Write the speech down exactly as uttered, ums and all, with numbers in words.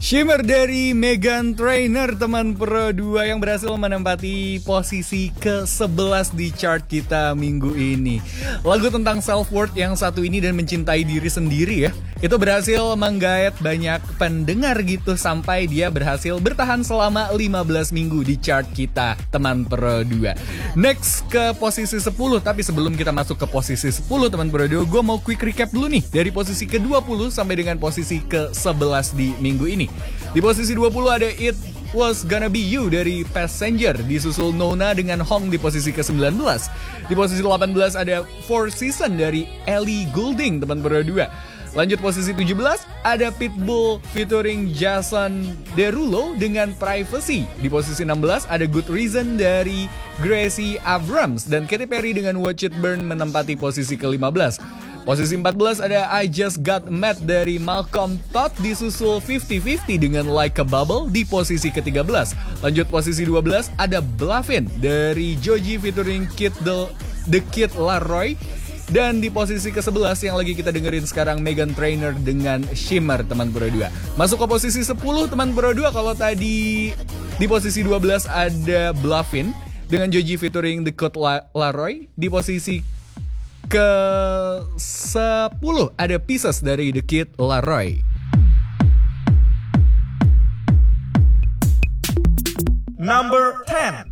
Shimmer dari Meghan Trainor, teman Pro dua yang berhasil menempati posisi ke sebelas di chart kita minggu ini. Lagu tentang self-worth yang satu ini dan mencintai diri sendiri ya, itu berhasil menggait banyak pendengar gitu sampai dia berhasil bertahan selama lima belas minggu di chart kita, teman Pro dua. Next ke posisi sepuluh, tapi sebelum kita masuk ke posisi sepuluh teman Pro dua, gue mau quick recap dulu nih dari posisi ke dua puluh sampai dengan posisi ke sebelas di minggu ini. Di posisi dua puluh ada It Was Gonna Be You dari Passenger, disusul Nona dengan Hong di posisi ke sembilan belas. Di posisi delapan belas ada Four Seasons dari Ellie Goulding, teman Pro dua. Lanjut posisi tujuh belas ada Pitbull featuring Jason Derulo dengan Privacy. Di posisi enam belas ada Good Reason dari Gracie Abrams, dan Katy Perry dengan Watch It Burn menempati posisi ke lima belas. Posisi empat belas ada I Just Got Mad dari Malcolm Todd, disusul lima puluh lima puluh dengan Like a Bubble di posisi ke tiga belas. Lanjut posisi dua belas ada Bluffin dari Joji featuring Kid The, The Kid Laroi. Dan di posisi ke sebelas yang lagi kita dengerin sekarang Meghan Trainor dengan Shimmer, teman Pro dua. Masuk ke posisi sepuluh teman Pro dua, kalau tadi di posisi dua belas ada Bluffin dengan Joji featuring The Kid Laroi. Di posisi ke sepuluh ada Pieces dari The Kid Laroi. Number ten.